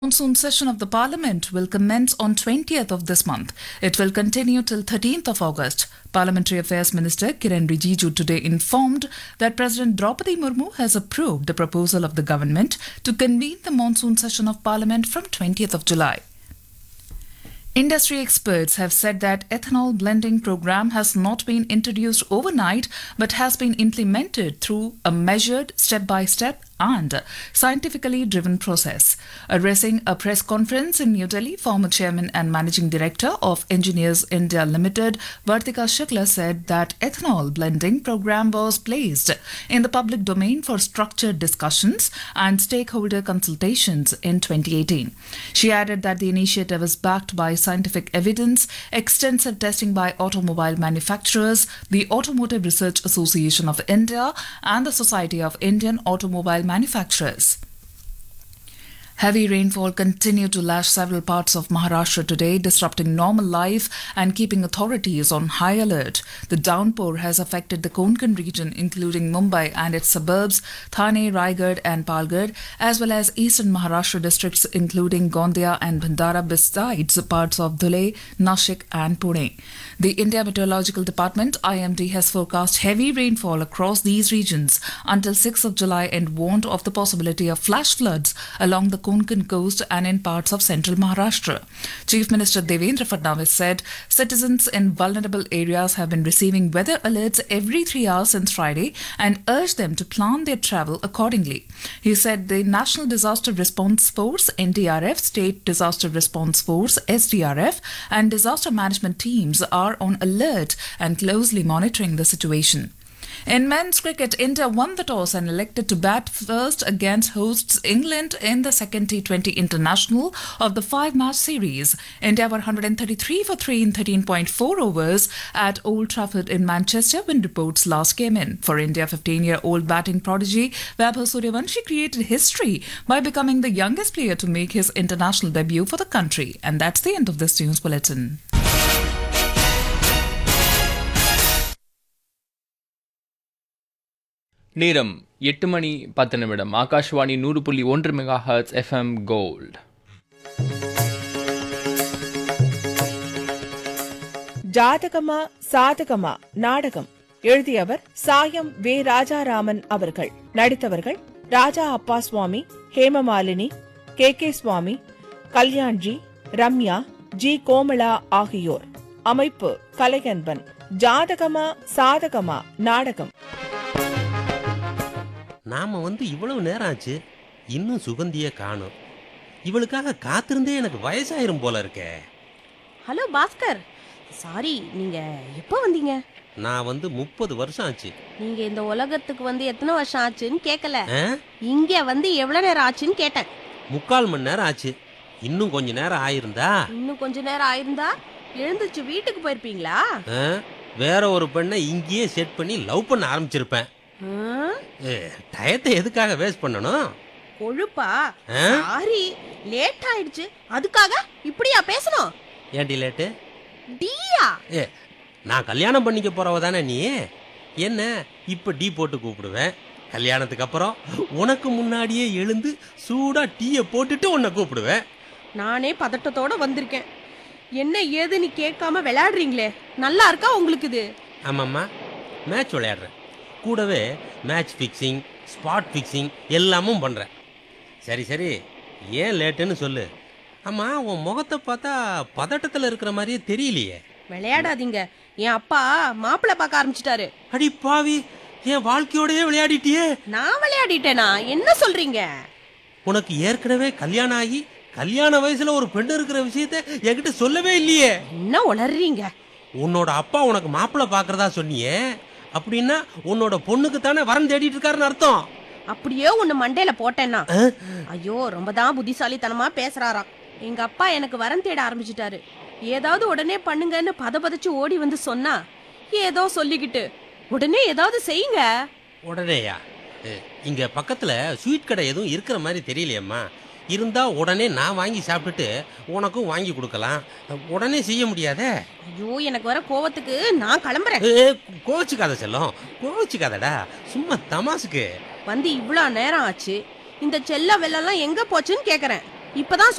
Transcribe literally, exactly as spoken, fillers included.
Monsoon session of the Parliament will commence on twentieth of this month. It will continue till thirteenth of August. Parliamentary Affairs Minister Kiren Rijiju today informed that President Draupadi Murmu has approved the proposal of the government to convene the monsoon session of Parliament from twentieth of July. Industry experts have said that ethanol blending program has not been introduced overnight but has been implemented through a measured step-by-step and scientifically driven process. Addressing a press conference in New Delhi, former chairman and managing director of Engineers India Limited, Vartika Shukla, said that ethanol blending program was placed in the public domain for structured discussions and stakeholder consultations in twenty eighteen. She added that the initiative is backed by scientific evidence, extensive testing by automobile manufacturers, the Automotive Research Association of India, and the Society of Indian Automobile Manufacturers. Heavy rainfall continued to lash several parts of Maharashtra today, disrupting normal life and keeping authorities on high alert. The downpour has affected the Konkan region, including Mumbai and its suburbs, Thane, Raigad and Palghar, as well as eastern Maharashtra districts including Gondia and Bhandara, besides parts of Dhule, Nashik and Pune. The India Meteorological Department, I M D, has forecast heavy rainfall across these regions until sixth of July and warned of the possibility of flash floods along the Konkan coast and in parts of central Maharashtra. Chief Minister Devendra Fadnavis said citizens in vulnerable areas have been receiving weather alerts every three hours since Friday and urged them to plan their travel accordingly. He said the National Disaster Response Force, N D R F, State Disaster Response Force, S D R F, and disaster management teams are on alert and closely monitoring the situation. In men's cricket, India won the toss and elected to bat first against hosts England in the second T twenty international of the five-match series. India were one hundred thirty-three for three in thirteen point four overs at Old Trafford in Manchester when reports last came in. For India, fifteen-year-old batting prodigy Vaibhav Suryavanshi created history by becoming the youngest player to make his international debut for the country. And that's the end of this news bulletin. நேரம் எட்டு மணி பத்து நிமிடம். ஆகாஷ்வாணி நூறு புள்ளி ஒன்று mega hertz FM gold. ஜாதகமா சாதகமா நாடகம் எழுதியவர் சாயம் வே ராஜாராமன் அவர்கள். நடித்தவர்கள் ராஜா அப்பா சுவாமி, ஹேமமாலினி, கே கே சுவாமி, கல்யாண்ஜி, ரம்யா, ஜி கோமலா ஆகியோர். அமைப்பு கலையன்பன். ஜாதகமா சாதகமா நாடகம். நாம வந்து இவ்வளவு நேரம் ஆச்சு, இன்னும் சுகந்தியே காணும். இவளுக்காக காத்திருந்தே எனக்கு வயசாயிரும் போல இருக்கே. ஹலோ பாஸ்கர், சாரி, நீங்க எப்போ வந்தீங்க? நான் வந்து முப்பது வருஷம் ஆச்சு. நீங்க இந்த உலகத்துக்கு வந்து எத்தனை வருஷம் ஆச்சுன்னு கேட்கல, இங்க வந்து எவ்வளவு நேரம் ஆச்சுன்னு கேட்டேன். முக்கால் மணி நேரம் ஆச்சு. இன்னும் கொஞ்ச நேரம் ஆயிருந்தா இன்னும் கொஞ்ச நேரம் ஆயிருந்தா எழுந்துச்சு வீட்டுக்கு போயிருப்பீங்களா? வேற ஒரு பெண்ணை இங்கேயே செட் பண்ணி லவ் பண்ண ஆரம்பிச்சிருப்பேன். டயத்தை எதுக்காக வேஸ்ட் பண்ணணும்? கொழுப்பா? சாரி, லேட் ஆயிடுச்சு, அதுக்காக இப்படியா பேசணும்? ஏன்டி லேட்டு? டீயா? ஏ, நான் கல்யாணம் பண்ணிக்க போறவ தானே நீ. என்ன இப்ப டீ போட்டு கூப்பிடுவேன். கல்யாணத்துக்கு அப்புறம் உனக்கு முன்னாடியே எழுந்து சூடா டீயை போட்டுட்டு உன்னை கூப்பிடுவேன். நானே பதட்டத்தோட வந்திருக்கேன். என்ன ஏதுன்னு கேட்காம விளையாடுறீங்களே, நல்லா இருக்கா உங்களுக்கு இது? ஆமாம்மா, மேட்ச் விளையாடுறேன். கூடவே மேட்ச் ஃபிக்ஸிங், ஸ்பாட் ஃபிக்ஸிங் எல்லாமும் பண்ணுறேன். சரி சரி, ஏன் லேட்டுன்னு சொல்லு. ஆமாம், உன் முகத்தை பார்த்தா பதட்டத்தில் இருக்கிற மாதிரியே தெரியலையே. விளையாடாதீங்க, என் அப்பா மாப்பிள்ளை பார்க்க ஆரம்பிச்சிட்டாரு. அடி பாவி, என் வாழ்க்கையோடயே விளையாடிட்டியே. நான் விளையாடிட்டேனா? என்ன சொல்றீங்க? உனக்கு ஏற்கனவே கல்யாணம் ஆகி கல்யாண வயசுல ஒரு பெண்ணு இருக்கிற விஷயத்த என்கிட்ட சொல்லவே இல்லையே. என்ன உளறீங்க? உன்னோட அப்பா உனக்கு மாப்பிள்ளை பார்க்கறதா சொன்னியே, அப்படின்னா உன்னோட பொண்ணுக்கு தானே வரன் தேடிட்டு இருக்காருன்னு அர்த்தம். அப்படியே ஒண்ணு மண்டையில போட்டேன்னா? ஐயோ, ரொம்ப தான் புத்திசாலித்தனமா பேசுறாராம். எங்க அப்பா எனக்கு வரன் தேட ஆரம்பிச்சிட்டாரு. ஏதாவது உடனே பண்ணுங்கன்னு பத பதச்சு ஓடி வந்து சொன்னா ஏதோ சொல்லிக்கிட்டு உடனே ஏதாவது செய்யுங்க. உடனேயா? இங்க பக்கத்துல ஸ்வீட் கடை எதுவும் இருக்கிற மாதிரி தெரியலையம்மா. இருந்தா உடனே நான் வாங்கி சாப்பிட்டுட்டு உனக்கும் வாங்கி கொடுக்கலாம். உடனே செய்ய முடியாதே. ஐயோ, எனக்கு வர கோவத்துக்கு நான் கிளம்புறேன். கோவிச்சுக்காத செல்லம், கோவிச்சுக்காதடா, சும்மா தமாசுக்கு. வந்து இவ்வளவு நேரம் ஆச்சு, இந்த செல்ல வெள்ளம் எங்க போச்சுன்னு கேக்குறேன். இப்பதான்